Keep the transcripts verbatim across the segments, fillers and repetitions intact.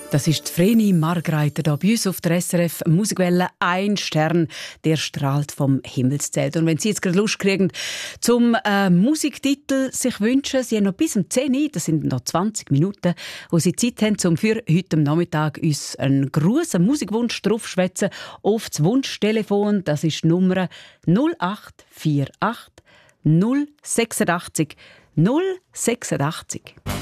Das ist Vreni Margreiter hier bei uns auf der S R F Musikwelle. Ein Stern, der strahlt vom Himmelszelt. Und wenn Sie jetzt gerade Lust kriegen, zum äh, Musiktitel sich wünschen, Sie haben noch bis um zehn Uhr, das sind noch zwanzig Minuten, wo Sie Zeit haben, um für heute am Nachmittag uns einen grossen Musikwunsch draufschwätzen auf das Wunschtelefon. Das ist die Nummer null acht vier acht null sechs acht null sechs acht.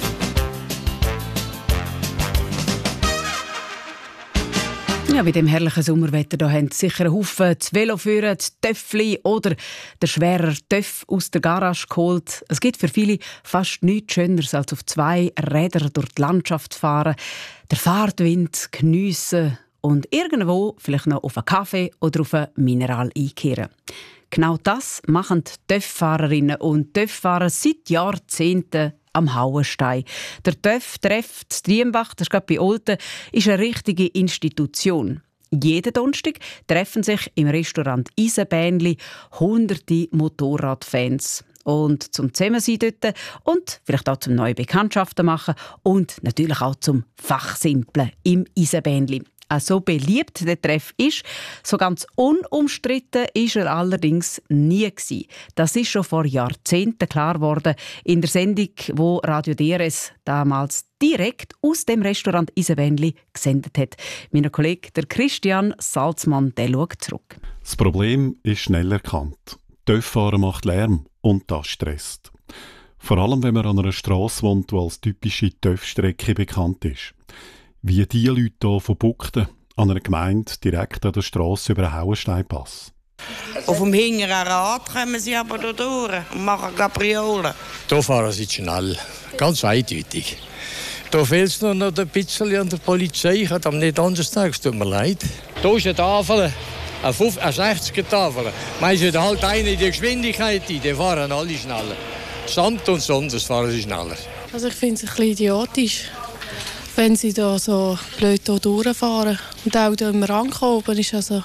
Ja, bei dem herrlichen Sommerwetter da haben Sie sicher einen Haufen das Velo führen, das Töffli oder der schwerer Töff aus der Garage geholt. Es gibt für viele fast nichts Schöneres, als auf zwei Rädern durch die Landschaft fahren, den Fahrtwind geniessen und irgendwo vielleicht noch auf einen Kaffee oder auf ein Mineral einkehren. Genau das machen die Töfffahrerinnen und Töfffahrer seit Jahrzehnten am Hauenstein. Der Töff-Treff Striembach, das ist gerade bei Olten, ist eine richtige Institution. Jeden Donnerstag treffen sich im Restaurant Eisenbähnli hunderte Motorradfans. Und zum Zusammensein dort und vielleicht auch zum neue Bekanntschaften machen und natürlich auch zum Fachsimpeln im Eisenbähnli. Auch so beliebt der Treff ist, so ganz unumstritten ist er allerdings nie gewesen. Das ist schon vor Jahrzehnten klar geworden in der Sendung, wo Radio D R S damals direkt aus dem Restaurant Eisenbähnli gesendet hat. Mein Kollege der Christian Salzmann, der schaut zurück. Das Problem ist schnell erkannt. Töfffahren macht Lärm und das stresst. Vor allem, wenn man an einer Strasse wohnt, die als typische Töffstrecke bekannt ist. Wie die Leute hier von Buckten an einer Gemeinde direkt an der Strasse über den Hauensteinpass. Auf dem hinteren Rad kommen sie aber da durch und machen Gabriolen. Hier fahren sie schnell, ganz eindeutig. Da fehlt es noch ein bisschen an der Polizei, ich habe am nicht anders sagen, es tut mir leid. Hier ist eine Tafel, eine sechziger-Tafel. Meistens halt eine die Geschwindigkeit, die fahren alle schneller. Samt und Sonders fahren sie schneller. Also ich finde es ein bisschen idiotisch, wenn sie da so blöd hier durchfahren. Und auch hier im Rang oben ist also,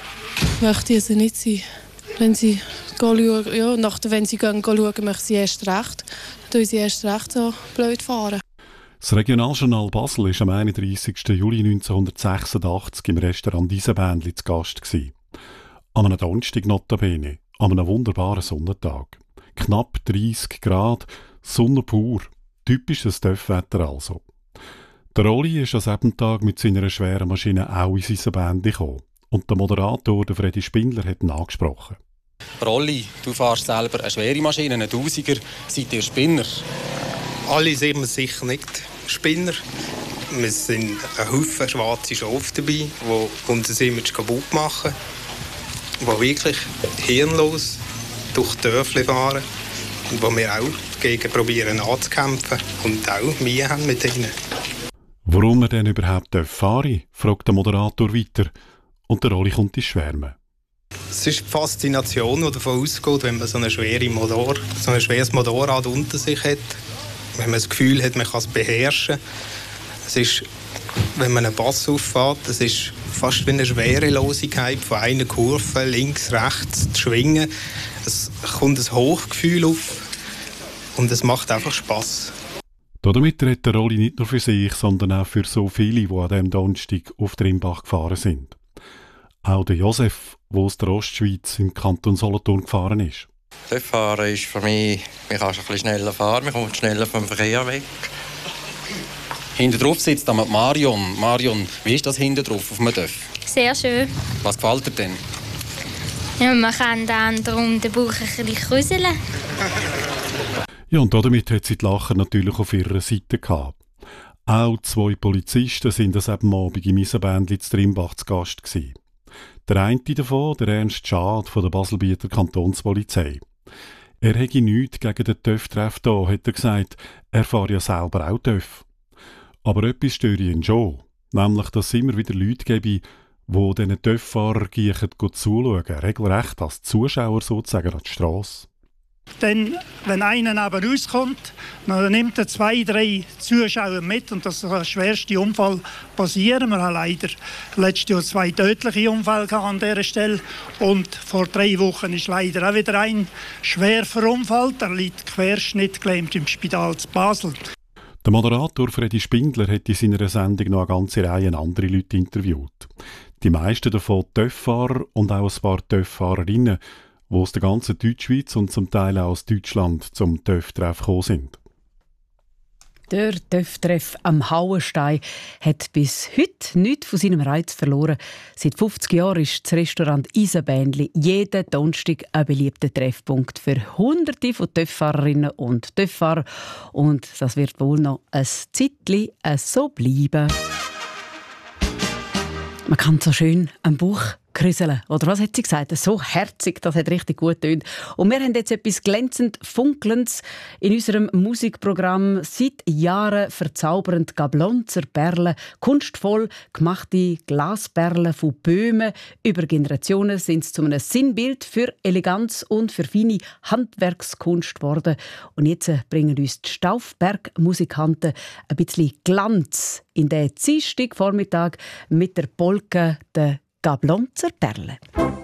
möchte ich also nicht sein. Wenn sie schauen, ja, nachdem, wenn sie gehen, schauen, möchten sie erst recht. Dann sie erst recht so blöd fahren. Das Regionaljournal Basel war am einunddreissigsten Juli neunzehnhundertsechsundachtzig im Restaurant Eisenbähnli zu Gast gewesen. An einem Donnerstag notabene, an einem wunderbaren Sonnentag. Knapp dreissig Grad, Sonne pur. Typisches Töffwetter also. Der Rolli ist an diesem Tag mit seiner schweren Maschine auch in sein Bändchen gekommen. Und der Moderator, der Freddy Spindler, hat ihn angesprochen. Rolli, du fährst selber eine schwere Maschine, einen Tausiger. Seid ihr Spinner? Alle sind wir sicher nicht Spinner. Wir sind ein Haufen schwarze Schafe dabei, die unser Image kaputt machen, die wirklich hirnlos durch die Dörfli fahren und wo wir auch dagegen probieren anzukämpfen und auch Mühe haben mit ihnen. Warum wir denn überhaupt fahren, fragt der Moderator weiter. Und der Rolli kommt ins Schwärmen. Es ist die Faszination, die davon ausgeht, wenn man so, eine schwere Motor, so ein schweres Motorrad unter sich hat. Wenn man das Gefühl hat, man kann es beherrschen. Es ist, wenn man einen Bass auffährt, es ist fast wie eine Schwerelosigkeit von einer Kurve links, rechts zu schwingen. Es kommt ein Hochgefühl auf und es macht einfach Spass. Damit redet der Rolli nicht nur für sich, sondern auch für so viele, die an diesem Donnerstag auf Trimbach gefahren sind. Auch der Josef, der aus der Ostschweiz im Kanton Solothurn gefahren ist. Das Fahren ist für mich, man kann ein bisschen schneller fahren, man kommt schneller vom Verkehr weg. Hinten drauf sitzt da Marion. Marion, wie ist das hinten drauf auf dem Töff? Sehr schön. Was gefällt dir denn? Ja, man kann dann darum den Bauch ein bisschen krüseln. Ja, und damit hat sie die Lacher natürlich auf ihrer Seite gehabt. Auch zwei Polizisten sind an diesem Abend im Eisenbähnli zu Trimbach zu Gast gewesen. Der eine davon, der Ernst Schad von der Baselbieter Kantonspolizei. Er hätte nichts gegen den Töff-Treff da, hat er gesagt. Er fährt ja selber auch Töff. Aber etwas störe ihn schon. Nämlich, dass es immer wieder Leute gebe, die diesen Töfffahrern zuschauen, regelrecht als Zuschauer sozusagen an die Strasse. Denn wenn einer neben uns kommt, dann nimmt er zwei, drei Zuschauer mit und das ist der schwerste Unfall passieren. Wir haben leider letztes Jahr zwei tödliche Unfälle an dieser Stelle und vor drei Wochen ist leider auch wieder ein schwer verunfallt. Er liegt querschnittgelähmt im Spital zu Basel. Der Moderator Freddy Spindler hat in seiner Sendung noch eine ganze Reihe andere Leute interviewt. Die meisten davon Töfffahrer und auch ein paar Töfffahrerinnen, die aus der ganzen Deutschschweiz und zum Teil auch aus Deutschland zum Töfftreff gekommen sind. Der Töfftreff am Hauenstein hat bis heute nichts von seinem Reiz verloren. Seit fünfzig Jahren ist das Restaurant Isenbändli jeden Donnerstag ein beliebter Treffpunkt für Hunderte von Töfffahrerinnen und Töfffahrer. Und das wird wohl noch ein Zeitchen so bleiben. Man kann so schön am Bauch krüseln. Oder was hat sie gesagt? So herzig, das hat richtig gut getönt. Und wir haben jetzt etwas glänzend Funkelndes in unserem Musikprogramm. Seit Jahren verzaubernd Gablonzer Perlen, kunstvoll gemachte Glasperlen von Böhmen. Über Generationen sind sie zu einem Sinnbild für Eleganz und für feine Handwerkskunst geworden. Und jetzt bringen uns die Staufberg-Musikanten ein bisschen Glanz in den Dienstagvormittag mit der Polka «Der Gablonzer Perle».